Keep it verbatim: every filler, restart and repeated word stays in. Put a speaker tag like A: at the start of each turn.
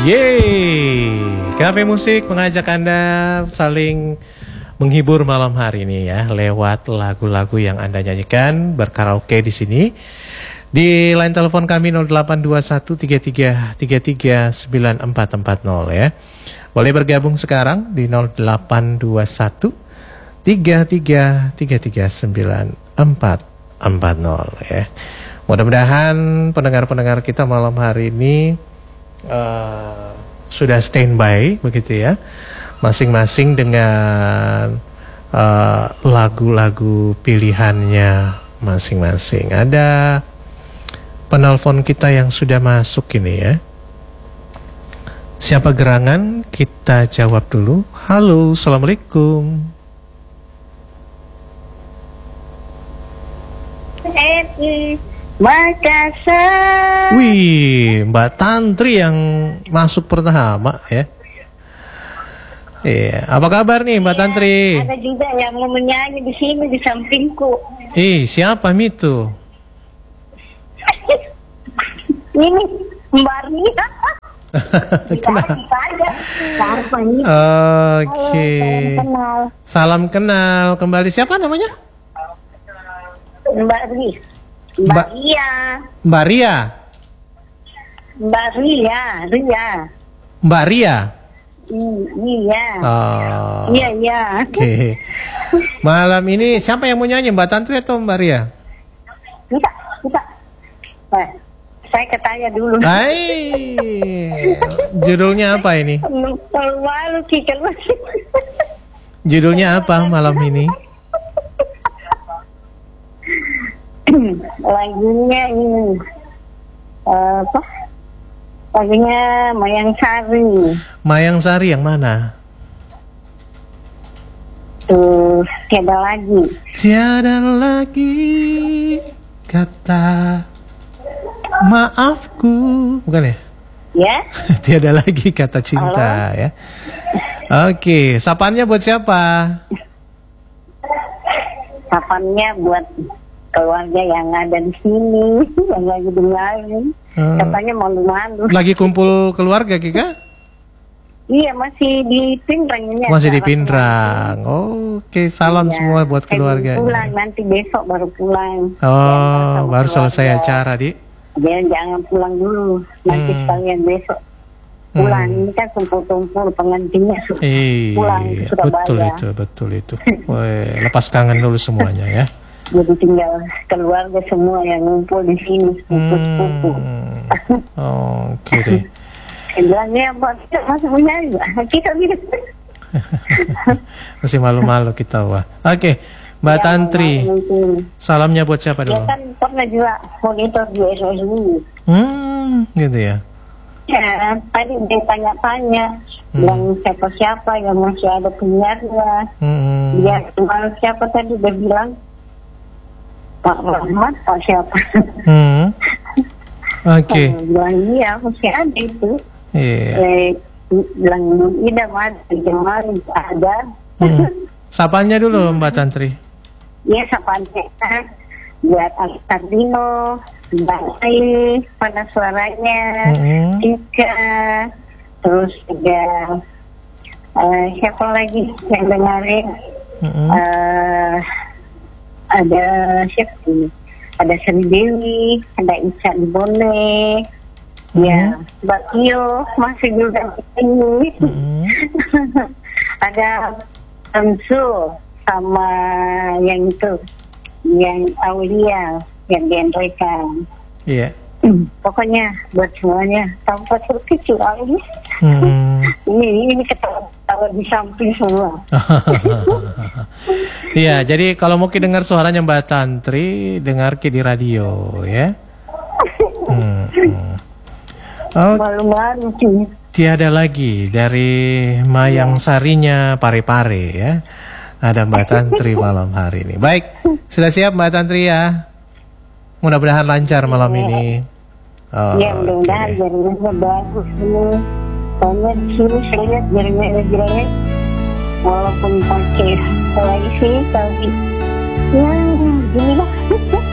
A: Yeay, Cafe Musik mengajak Anda saling menghibur malam hari ini ya, lewat lagu-lagu yang Anda nyanyikan, berkaraoke di sini. Di line telepon kami nol delapan dua satu tiga tiga tiga tiga sembilan empat empat nol ya. Boleh bergabung sekarang di nol delapan dua satu tiga tiga tiga tiga sembilan empat empat nol ya. Mudah-mudahan pendengar-pendengar kita malam hari ini uh, sudah standby begitu ya, masing-masing dengan uh, lagu-lagu pilihannya masing-masing. Ada penelpon kita yang sudah masuk ini ya. Siapa gerangan? Kita jawab dulu. Halo, assalamualaikum.
B: Happy Makassar.
A: Wih, Mbak Tantri yang masuk pertama ya. Iya, apa kabar nih Mbak ya, Tantri?
B: Ada juga yang mau menyanyi di sini di sampingku.
A: Eh, siapa itu?
B: Ini Mbak Ria.
A: Kenal. Oke. Salam kenal kembali. Siapa namanya?
B: Mbak Ria. Mbak Ria.
A: Mbak Ria.
B: Mbak Ria, Ria.
A: Mbak Ria.
B: Iya.
A: Oh.
B: Iya, iya.
A: Oke. Okay. Malam ini siapa yang mau nyanyi, Mbak Tantri atau Mbak Ria?
B: Bisa, bisa. Nah, saya ketanya dulu.
A: Hai. Judulnya apa ini?
B: Malu Kikal.
A: Judulnya apa malam ini?
B: Lagunya ini uh, apa? Lagunya Mayang Sari.
A: Mayang Sari yang mana?
B: Tuh, tiada lagi.
A: Tiada lagi kata maafku, bukan ya?
B: Ya.
A: Tiada lagi kata cinta. Halo? Ya. Oke, sapannya buat siapa?
B: Sapannya buat keluarga yang ada di sini, yang lagi dengarin. Hmm. Katanya malu-malu.
A: Lagi kumpul keluarga, Kika?
B: Iya, masih di Pindrang.
A: Masih di Pindrang. Oh, oke, salam iya. Semua buat keluarga.
B: Pulang nanti besok baru pulang.
A: Oh, baru selesai acara, Di.
B: Jangan jangan pulang dulu. Nanti hmm. sekalian besok pulang. Hmm. Ini kan kumpul-kumpul pengantinnya
A: eh,
B: pulang ke Surabaya.
A: Betul itu, betul itu. Woy, lepas kangen dulu semuanya ya.
B: Jadi tinggal keluarga semua yang ngumpul di sini, sepupu-sepupu.
A: Hmm. Oh, oke deh.
B: Bilangnya buat masih punya kita gitu.
A: Masih malu-malu kita wah. Oke, Mbak ya, Tantri. Salamnya buat siapa dulu?
B: Dia kan pernah juga monitor di S O S U.
A: Hmm, gitu ya.
B: Ya, tadi dia tanya-tanya, hmm. bilang siapa-siapa yang masih ada penyiarnya. Hmm. Dia cuma siapa tadi dia bilang Pak Rahmat, Pak siapa? Hmm.
A: Oke. Okay.
B: Bilang iya, masih ada itu.
A: Iya.
B: Eh, bilang Ida ada, Jamal ada.
A: Hmm. Sapanya dulu Mbak Tantri.
B: Iya, sapanya. Buat Alexandino, Mbak Ai, pada suaranya, hmm. Tika, terus juga uh, siapa lagi yang dengerin? Hmm. Uh, ada siapa ini? Ada Sri Dewi, ada Ica Bone, hmm. ya, Mbak Kio masih juga ini. Hmm. Ada Ansu sama yang itu, yang Aulia yang diandalkan.
A: Iya.
B: Hmm, pokoknya buat semuanya tanpa terkecil lagi. Hmm. ini ini ketawa di samping semua.
A: Iya, jadi kalau mau dengar suaranya Mbak Tantri, dengar di radio ya. Hmm. Oh,
B: malu-malu sih.
A: Tiada lagi dari Mayang Sarinya Pare-Pare ya. Ada Mbak Tantri malam hari ini. Baik, sudah siap Mbak Tantri ya. Mudah-mudahan lancar malam ini.
B: Oh, ya mudah-mudahan okay. Jaringannya bagus ini. Soalnya di sini saya lihat jaringannya jelek. Walaupun pakai lagi sih, tapi ya gini lah.